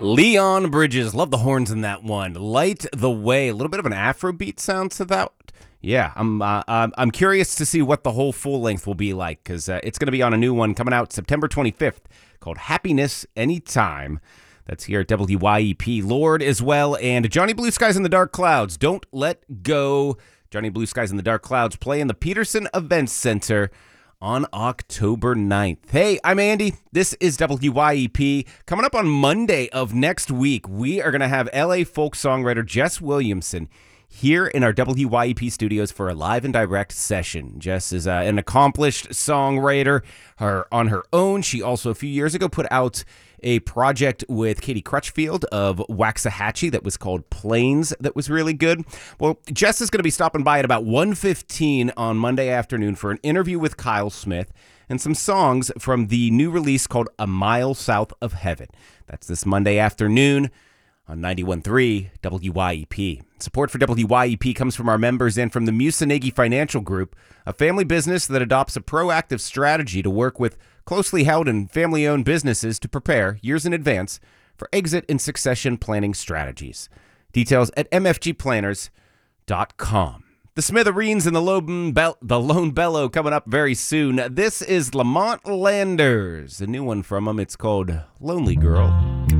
Leon Bridges, love the horns in that one. Light the Way, a little bit of an Afrobeat sound to that. Yeah, I'm curious to see what the whole full length will be like because it's going to be on a new one coming out September 25th called Happiness Anytime. That's here at WYEP. Lorde as well, and Johnny Blue Skies in the Dark Clouds. Don't let go. Johnny Blue Skies in the Dark Clouds play in the Peterson Events Center on October 9th. Hey, I'm Andy. This is WYEP. Coming up on Monday of next week, we are going to have LA folk songwriter Jess Williamson here in our WYEP studios for a live and direct session. Jess is an accomplished songwriter on her own. She also, a few years ago, put out a project with Katie Crutchfield of Waxahachie that was called Plains that was really good. Well, Jess is going to be stopping by at about 1:15 on Monday afternoon for an interview with Kyle Smith and some songs from the new release called A Mile South of Heaven. That's this Monday afternoon on 91.3 WYEP. Support for WYEP comes from our members and from the Musanegi Financial Group, a family business that adopts a proactive strategy to work with closely held and family-owned businesses to prepare years in advance for exit and succession planning strategies. Details at mfgplanners.com. The Smithereens and the Lone Bellow coming up very soon. This is Lamont Landers, a new one from them. It's called Lonely Girl.